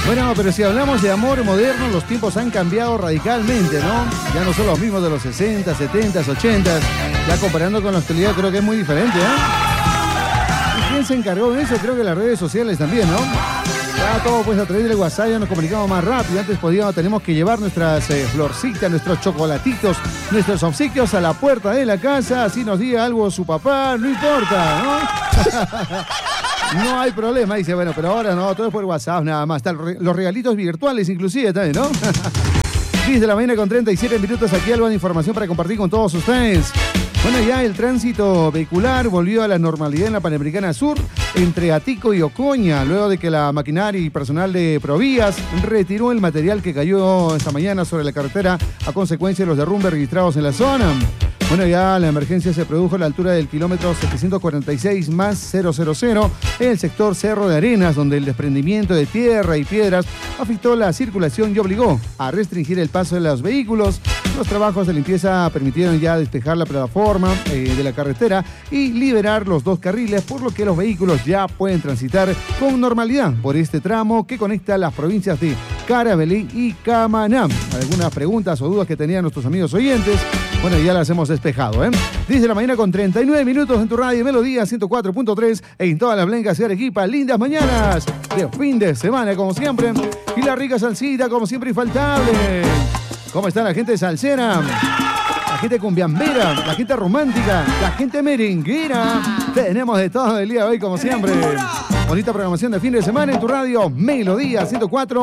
Bueno, pero si hablamos de amor moderno, los tiempos han cambiado radicalmente, ¿no? Ya no son los mismos de los 60, 70, 80. Ya comparando con la actualidad creo que es muy diferente, ¿eh? ¿Y quién se encargó de eso? Creo que las redes sociales también, ¿no? Ya todo pues a través del WhatsApp ya nos comunicamos más rápido. Antes tenemos que llevar nuestras florcitas, nuestros chocolatitos, nuestros obsequios a la puerta de la casa. Así nos diga algo su papá, no importa, ¿no? No hay problema, dice, bueno, pero ahora no, todo es por WhatsApp nada más. Están los regalitos virtuales inclusive también, ¿no? 10 de la mañana con 37 minutos, aquí algo de información para compartir con todos ustedes. Bueno, ya el tránsito vehicular volvió a la normalidad en la Panamericana Sur entre Atico y Ocoña, luego de que la maquinaria y personal de Provías retiró el material que cayó esta mañana sobre la carretera a consecuencia de los derrumbes registrados en la zona. Bueno, ya la emergencia se produjo a la altura del kilómetro 746 más 000 en el sector Cerro de Arenas, donde el desprendimiento de tierra y piedras afectó la circulación y obligó a restringir el paso de los vehículos. Los trabajos de limpieza permitieron ya despejar la plataforma de la carretera y liberar los 2 carriles, por lo que los vehículos ya pueden transitar con normalidad por este tramo que conecta las provincias de Carabalí y Camaná. Algunas preguntas o dudas que tenían nuestros amigos oyentes, bueno, ya las hemos despejado, ¿eh? 10 de la mañana con 39 minutos en tu radio Melodía 104.3 en todas las blancas y Arequipa. Lindas mañanas de fin de semana, como siempre. Y la rica salsita, como siempre, infaltable. ¿Cómo está la gente salsera? La gente cumbiambera, la gente romántica, la gente merenguera. Tenemos de todo el día de hoy, como siempre. Bonita programación de fin de semana en tu radio Melodía 104.